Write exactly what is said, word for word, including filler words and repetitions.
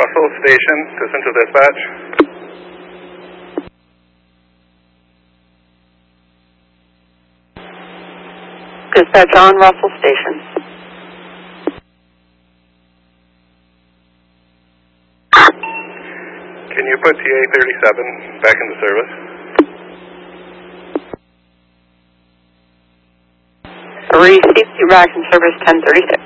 Russell Station to Central Dispatch. Dispatch on Russell Station. Can you put T A thirty-seven back into service? Received, you back in service ten thirty-six.